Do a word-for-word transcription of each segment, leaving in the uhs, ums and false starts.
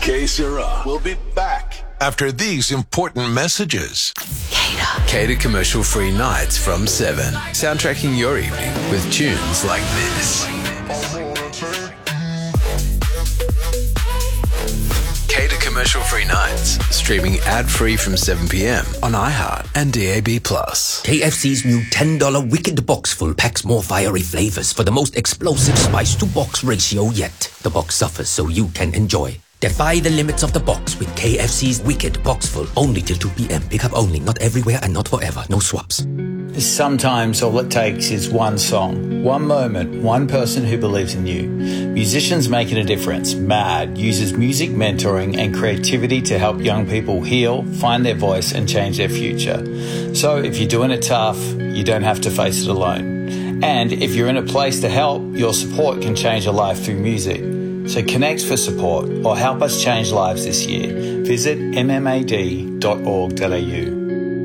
Que Sera will be back after these important messages. Cater. Cater commercial-free nights from seven. Soundtracking your evening with tunes like this. Cater commercial-free nights. Streaming ad-free from seven p.m. on iHeart and D A B plus. K F C's new ten dollar Wicked Box Full packs more fiery flavors for the most explosive spice-to-box ratio yet. The box suffers so you can enjoy. Defy the limits of the box with K F C's Wicked Box Full. Only till two p.m. Pick up only. Not everywhere and not forever. No swaps. Sometimes all it takes is one song, one moment, one person who believes in you. Musicians Making a Difference, MAD, uses music mentoring and creativity to help young people heal, find their voice and change their future. So if you're doing it tough, you don't have to face it alone. And if you're in a place to help, your support can change a life through music. So connect for support or help us change lives this year. Visit m m a d dot org dot a u.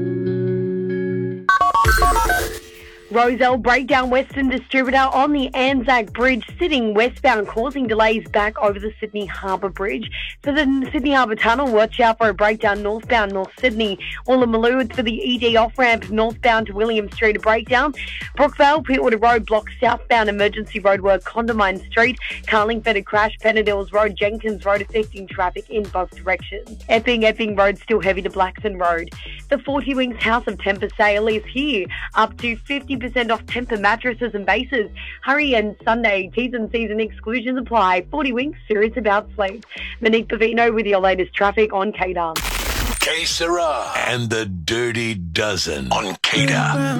Rozelle Breakdown Western Distributor on the Anzac Bridge sitting westbound, causing delays back over the Sydney Harbour Bridge. For the Sydney Harbour Tunnel, watch out for a breakdown northbound North Sydney. Woolloomooloo for the E D off-ramp northbound to William Street, a breakdown. Brookvale, Pittwater Road blocks southbound emergency roadwork, Condamine Street. Carlingford a crash, Pennadills Road, Jenkins Road affecting traffic in both directions. Epping, Epping Road still heavy to Blackson Road. The forty Winks House of Temper sale is here, up to fifty percent off Temper mattresses and bases. Hurry and Sunday, T's and C's and exclusions apply. forty Winks, serious about sleep. Monique Pavino with your latest traffic on Cater. Que Sera and the Dirty Dozen on Cater.